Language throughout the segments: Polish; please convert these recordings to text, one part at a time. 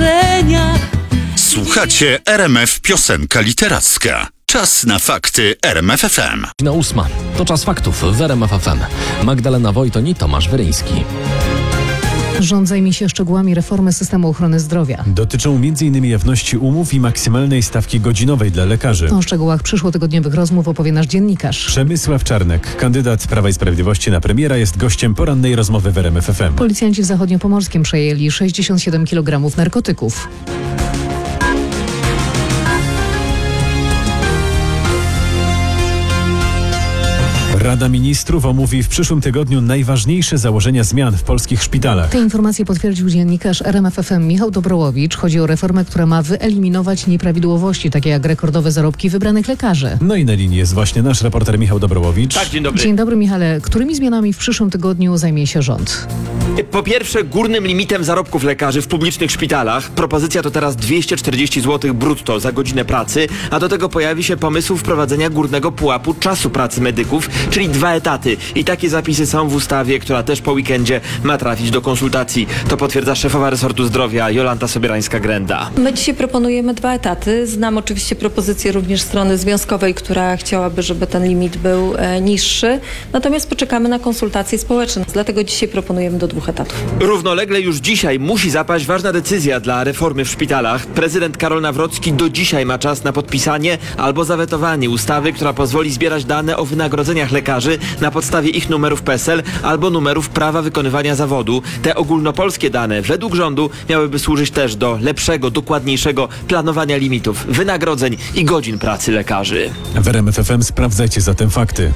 marzeniach. Słuchacie RMF Piosenka Literacka. Czas na fakty RMF FM. Na 8. To czas faktów w RMF FM. Magdalena Wojton i Tomasz Wyryński. Rząd zajmie się szczegółami reformy systemu ochrony zdrowia. Dotyczą m.in. jawności umów i maksymalnej stawki godzinowej dla lekarzy. O szczegółach przyszłotygodniowych rozmów opowie nasz dziennikarz. Przemysław Czarnek, kandydat Prawa i Sprawiedliwości na premiera, jest gościem porannej rozmowy w RMF FM. Policjanci w Zachodniopomorskiem przejęli 67 kg narkotyków. Rada Ministrów omówi w przyszłym tygodniu najważniejsze założenia zmian w polskich szpitalach. Te informacje potwierdził dziennikarz RMF FM Michał Dobrołowicz. Chodzi o reformę, która ma wyeliminować nieprawidłowości, takie jak rekordowe zarobki wybranych lekarzy. No i na linii jest właśnie nasz reporter Michał Dobrołowicz. Tak, dzień dobry. Dzień dobry, Michale. Którymi zmianami w przyszłym tygodniu zajmie się rząd? Po pierwsze, górnym limitem zarobków lekarzy w publicznych szpitalach. Propozycja to teraz 240 zł brutto za godzinę pracy, a do tego pojawi się pomysł wprowadzenia górnego pułapu czasu pracy medyków, czyli 2 etaty. I takie zapisy są w ustawie, która też po weekendzie ma trafić do konsultacji. To potwierdza szefowa resortu zdrowia Jolanta Sobierańska-Grenda. My dzisiaj proponujemy 2 etaty. Znam oczywiście propozycję również strony związkowej, która chciałaby, żeby ten limit był niższy. Natomiast poczekamy na konsultacje społeczne. Dlatego dzisiaj proponujemy do 2 etatów. Równolegle już dzisiaj musi zapaść ważna decyzja dla reformy w szpitalach. Prezydent Karol Nawrocki do dzisiaj ma czas na podpisanie albo zawetowanie ustawy, która pozwoli zbierać dane o wynagrodzeniach lekarzy na podstawie ich numerów PESEL albo numerów prawa wykonywania zawodu. Te ogólnopolskie dane według rządu miałyby służyć też do lepszego, dokładniejszego planowania limitów, wynagrodzeń i godzin pracy lekarzy. W RMF FM sprawdzajcie zatem fakty.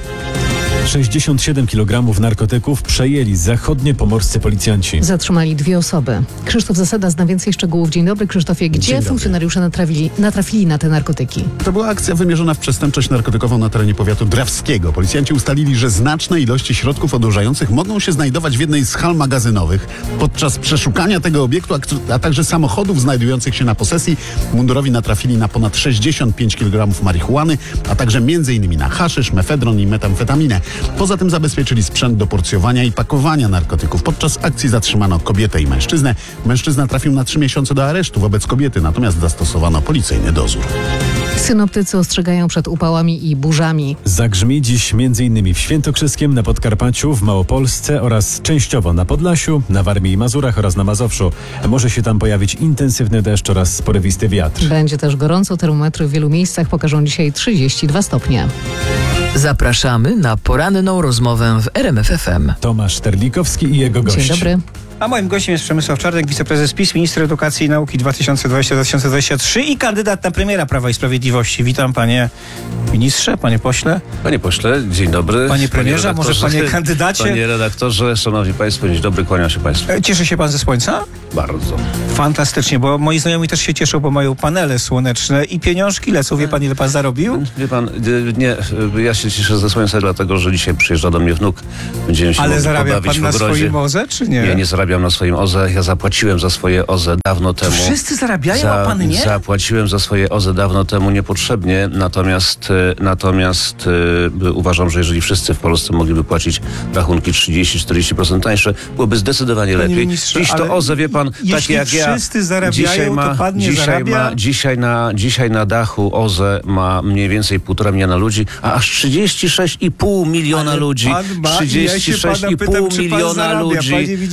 67 kg narkotyków przejęli zachodniopomorscy policjanci. Zatrzymali 2 osoby. Krzysztof Zasada zna więcej szczegółów. Dzień dobry, Krzysztofie. Gdzie funkcjonariusze natrafili na te narkotyki? To była akcja wymierzona w przestępczość narkotykową na terenie powiatu drawskiego. Policjanci ustalili, że znaczne ilości środków odurzających mogą się znajdować w jednej z hal magazynowych. Podczas przeszukania tego obiektu, a także samochodów znajdujących się na posesji, mundurowi natrafili na ponad 65 kg marihuany, a także m.in. na haszysz, mefedron i metamfetaminę. Poza tym zabezpieczyli sprzęt do porcjowania i pakowania narkotyków. Podczas akcji zatrzymano kobietę i mężczyznę. Mężczyzna trafił na 3 miesiące do aresztu. Wobec kobiety natomiast zastosowano policyjny dozór. Synoptycy ostrzegają przed upałami i burzami. Zagrzmi dziś m.in. w Świętokrzyskiem, na Podkarpaciu, w Małopolsce oraz częściowo na Podlasiu, na Warmii i Mazurach oraz na Mazowszu. Może się tam pojawić intensywny deszcz oraz porywisty wiatr. Będzie też gorąco. Termometry w wielu miejscach pokażą dzisiaj 32 stopnie. Zapraszamy na poranną rozmowę w RMF FM. Tomasz Terlikowski i jego gość. Dzień dobry. A moim gościem jest Przemysław Czarnek, wiceprezes PiS, minister edukacji i nauki 2020-2023 i kandydat na premiera Prawa i Sprawiedliwości. Witam panie ministrze, panie pośle. Panie pośle, dzień dobry. Panie premierze, może panie kandydacie. Panie redaktorze, szanowni państwo, dzień dobry, kłaniam się państwu. Cieszy się pan ze słońca? Bardzo. Fantastycznie, bo moi znajomi też się cieszą, bo mają panele słoneczne i pieniążki lecą. Wie pan, ile pan zarobił? Wie pan, nie, ja się cieszę ze słońca, dlatego że dzisiaj przyjeżdża do mnie wnuk. Będziemy się Ale zarabia pobawić pan na swoim OZE, czy nie? Nie zarabiam na swoim OZE. Ja zapłaciłem za swoje OZE dawno temu. Wszyscy zarabiają, a pan nie? Zapłaciłem za swoje OZE dawno temu niepotrzebnie, natomiast uważam, że jeżeli wszyscy w Polsce mogliby płacić rachunki 30-40% tańsze, byłoby zdecydowanie Panie lepiej. ministrze, Dziś to OZE, wie pan, takie jak ja. Wszyscy zarabiają, to pan nie zarabia? Dzisiaj na dachu OZE ma mniej więcej 1,5 miliona ludzi, a aż 36,5 miliona ludzi. 36,5 miliona ludzi.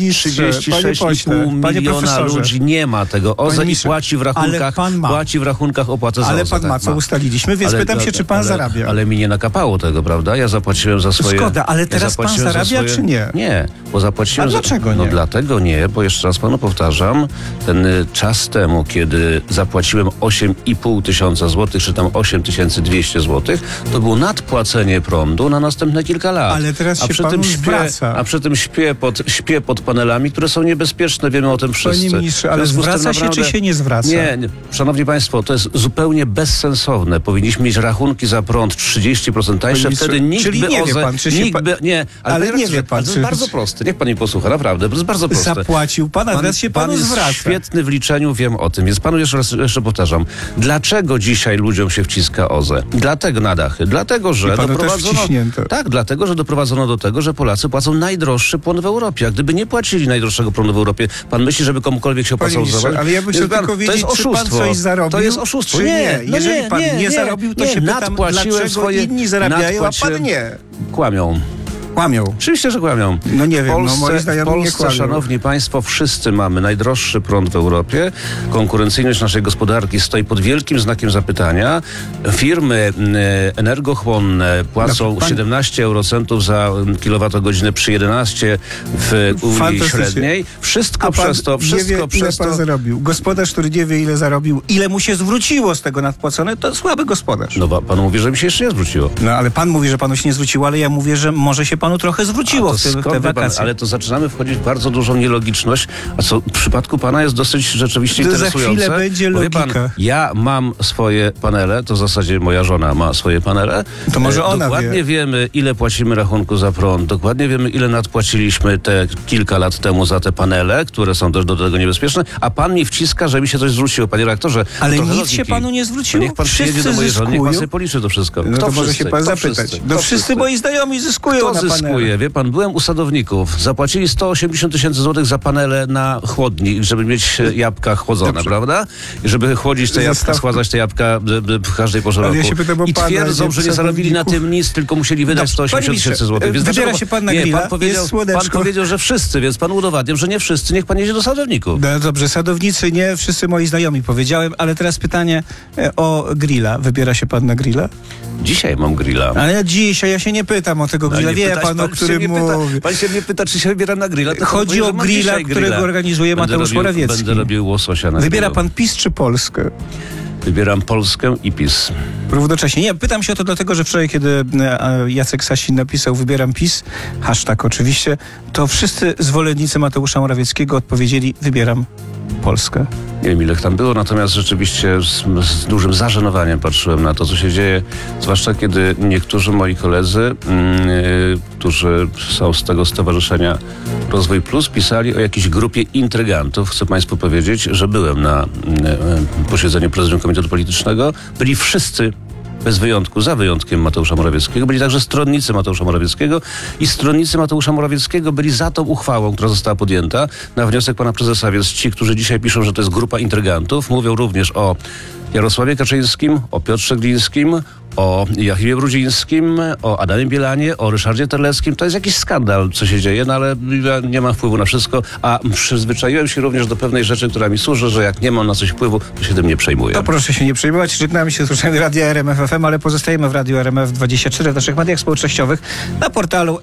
36,5 miliona ludzi nie ma tego OZE i płaci w rachunkach opłatę za OZE. Ale pan ma, co ustaliliśmy, więc pytam się, czy pan zarabia. Ale mi nie nakapało tego, prawda? Ja zapłaciłem za swoje... Szkoda, ale teraz pan zarabia, czy nie? Nie, bo zapłaciłem... A dlaczego nie? No dlatego nie, bo jeszcze raz panu powtarzam, ten czas temu, kiedy zapłaciłem 8,5 tysiąca złotych, czy tam 8200 złotych, to było nadpłacenie prądu na następne kilka lat. Ale teraz się panu zwraca. A przy tym śpię pod panelami, które są niebezpieczne, wiemy o tym wszyscy. Panie ministrze, ale zwraca się, czy się nie zwraca? Nie, szanowni państwo, to jest zupełnie bezsensowne. Powinniśmy mieć rachunki za prąd 30% tańsze, wtedy nikt czyli by nie OZE... wie pan, czy się ale nie wie pan, to jest bardzo proste. Niech pan mi posłucha, naprawdę, to jest bardzo proste. Zapłacił pan, a teraz się panu zwraca. Pan jest świetny w liczeniu, wiem o tym. Więc panu jeszcze powtarzam. Dlaczego dzisiaj ludziom się wciska OZE? Dlatego na dachy. Dlatego, że doprowadzono... Tak, dlatego, że doprowadzono do tego, że Polacy płacą najdroższy prąd w Europie. A gdyby nie płacili najdroższy najdroższego prądu w Europie. Pan myśli, żeby komukolwiek się opłacało zdawać? Ale ja bym chciał tylko wiedzieć, czy pan coś zarobił, To jest oszustwo. czy nie. Jeżeli pan nie zarobił, to się pytam, dlaczego inni zarabiają, a pan nie. Kłamią. Kłamią. Oczywiście, że kłamią. No nie wiem, moi W znajomi nie Polsce, kłamią. szanowni państwo, wszyscy mamy najdroższy prąd w Europie. Konkurencyjność naszej gospodarki stoi pod wielkim znakiem zapytania. Firmy energochłonne płacą 17 eurocentów za kilowatogodzinę przy 11 w Unii Średniej. Wszystko przez to. Ile pan zarobił. Gospodarz, który nie wie, ile zarobił, ile mu się zwróciło z tego nadpłacone, to słaby gospodarz. No pan mówi, że mi się jeszcze nie zwróciło. No ale pan mówi, że panu się nie zwróciło, ale ja mówię, że może się panu trochę zwróciło w te wakacje. Ale to zaczynamy wchodzić w bardzo dużą nielogiczność, a co w przypadku pana jest dosyć rzeczywiście To interesujące. za chwilę będzie logika. Pan, ja mam swoje panele, to w zasadzie moja żona ma swoje panele. To może ona dokładnie wiemy, ile płacimy rachunku za prąd, dokładnie wiemy, ile nadpłaciliśmy te kilka lat temu za te panele, które są też do tego niebezpieczne, a pan mi wciska, że mi się coś zwróciło. Panie redaktorze, ale nic logiki. się panu nie zwróciło. Niech pan przyjedzie do mojej żony, niech pan sobie policzy to wszystko. No to może się pan zapytać. No wszyscy moi znajomi zyskują na panele. Zyskuje. Wie pan, byłem u sadowników. Zapłacili 180 000 złotych za panele na chłodni, żeby mieć jabłka chłodzone, prawda? I żeby chłodzić te jabłka, schładzać te jabłka w każdej porze roku. Ja się pytam o I pana, twierdzą, że nie zarobili na tym nic, tylko musieli wydać 180 000 złotych. Więc wybiera się pan na grilla, pan powiedział, że wszyscy, więc pan udowadniam, że nie wszyscy. Niech pan jedzie do sadowników. No dobrze, sadownicy nie, wszyscy moi znajomi powiedziałem, ale teraz pytanie o grilla. Wybiera się pan na grilla? Dzisiaj mam grilla. Ale ja się nie pytam o tego grilla. Wie pan, o którym mówi. Pan się mnie pyta, czy się wybieram na grilla. Chodzi o grilla, którego organizuje Mateusz Morawiecki. Będę robił łososia na Wybiera grillu. pan PiS czy Polskę? Wybieram Polskę i PiS. Równocześnie. Nie, pytam się o to dlatego, że wczoraj, kiedy Jacek Sasin napisał "wybieram PiS", hashtag oczywiście, to wszyscy zwolennicy Mateusza Morawieckiego odpowiedzieli "wybieram Polskę". Nie wiem, ile tam było, natomiast rzeczywiście z dużym zażenowaniem patrzyłem na to, co się dzieje, zwłaszcza kiedy niektórzy moi koledzy, którzy są z tego stowarzyszenia Rozwój Plus, pisali o jakiejś grupie intrygantów. Chcę państwu powiedzieć, że byłem na posiedzeniu Prezydium Komitetu Politycznego. Byli wszyscy bez wyjątku, za wyjątkiem Mateusza Morawieckiego. Byli także stronnicy Mateusza Morawieckiego i stronnicy Mateusza Morawieckiego byli za tą uchwałą, która została podjęta na wniosek pana prezesa, więc ci, którzy dzisiaj piszą, że to jest grupa intrygantów, mówią również o Jarosławie Kaczyńskim, o Piotrze Glińskim, o Joachimie Brudzińskim, o Adamie Bielanie, o Ryszardzie Terleckim. To jest jakiś skandal, co się dzieje, no ale ja nie mam wpływu na wszystko, a przyzwyczaiłem się również do pewnej rzeczy, która mi służy, że jak nie mam na coś wpływu, to się tym nie przejmuję. No proszę się nie przejmować. Żegnamy się z słuchaczami Radia RMF FM, ale pozostajemy w Radiu RMF24 w naszych mediach społecznościowych, na portalu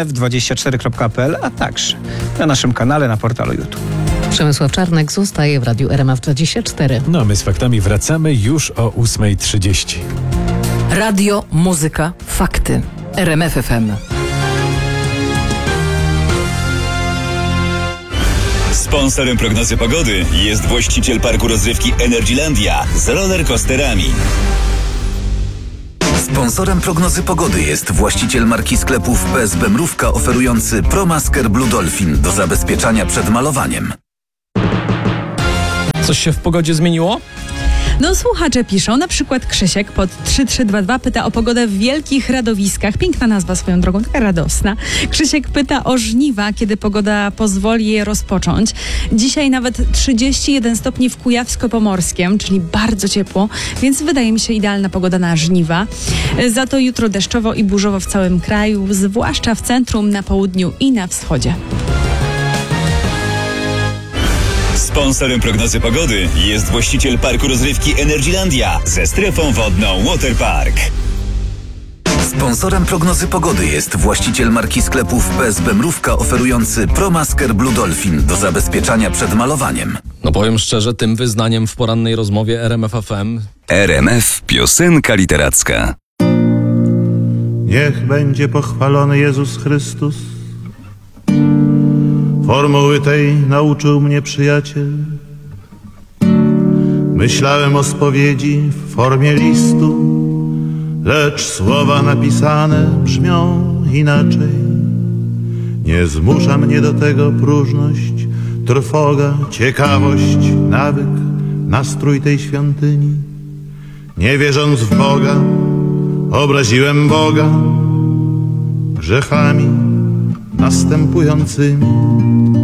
rmf24.pl, a także na naszym kanale na portalu YouTube. Przemysław Czarnek zostaje w Radiu RMF24. No a my z faktami wracamy już o 8:30. Radio, muzyka, fakty. RMF FM. Sponsorem prognozy pogody jest właściciel parku rozrywki Energylandia z rollercoasterami. Sponsorem prognozy pogody jest właściciel marki sklepów PSB Mrówka oferujący ProMasker Blue Dolphin do zabezpieczania przed malowaniem. Coś się w pogodzie zmieniło? No słuchacze piszą, na przykład Krzysiek pod 3322 pyta o pogodę w Wielkich Radowiskach. Piękna nazwa swoją drogą, taka radosna. Krzysiek pyta o żniwa, kiedy pogoda pozwoli je rozpocząć. Dzisiaj nawet 31 stopni w Kujawsko-Pomorskiem, czyli bardzo ciepło, więc wydaje mi się idealna pogoda na żniwa. Za to jutro deszczowo i burzowo w całym kraju, zwłaszcza w centrum, na południu i na wschodzie. Sponsorem prognozy pogody jest właściciel parku rozrywki Energylandia ze strefą wodną Waterpark. Sponsorem prognozy pogody jest właściciel marki sklepów PSB Mrówka oferujący ProMasker Blue Dolphin do zabezpieczania przed malowaniem. No powiem szczerze, tym wyznaniem w porannej rozmowie RMF FM. RMF Piosenka Literacka. Niech będzie pochwalony Jezus Chrystus. Formuły tej nauczył mnie przyjaciel. Myślałem o spowiedzi w formie listu, lecz słowa napisane brzmią inaczej. Nie zmusza mnie do tego próżność, trwoga, ciekawość, nawyk, nastrój tej świątyni. Nie wierząc w Boga, obraziłem Boga grzechami następującymi.